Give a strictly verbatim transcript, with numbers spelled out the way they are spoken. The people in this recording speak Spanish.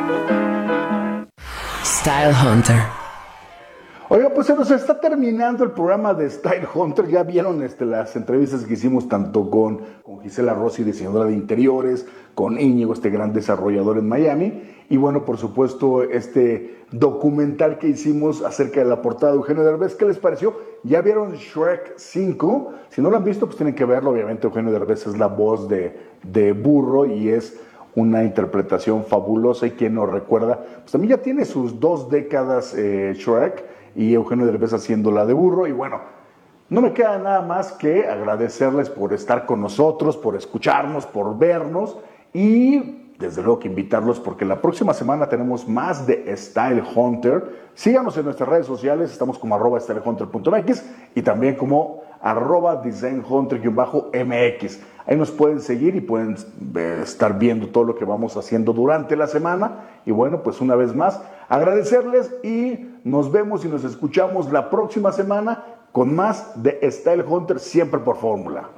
Style Hunter. Oiga, pues se nos está terminando el programa de Style Hunter. Ya vieron este, las entrevistas que hicimos tanto con, con Gisela Rossi, diseñadora de interiores, con Íñigo, este gran desarrollador en Miami. Y bueno, por supuesto, este documental que hicimos acerca de la portada de Eugenio Derbez. ¿Qué les pareció? ¿Ya vieron Shrek cinco? Si no lo han visto, pues tienen que verlo. Obviamente Eugenio Derbez es la voz de, de Burro y es una interpretación fabulosa. Y quien nos recuerda, pues también ya tiene sus dos décadas eh, Shrek. Y Eugenio Derbez haciendo la de Burro. Y bueno, no me queda nada más que agradecerles por estar con nosotros, por escucharnos, por vernos y desde luego que invitarlos porque la próxima semana tenemos más de Style Hunter. Síganos en nuestras redes sociales, estamos como arroba stylehunter punto m x y también como arroba designhunter-m x. Ahí nos pueden seguir y pueden eh, estar viendo todo lo que vamos haciendo durante la semana. Y bueno, pues una vez más, agradecerles y nos vemos y nos escuchamos la próxima semana con más de Style Hunter, siempre por fórmula.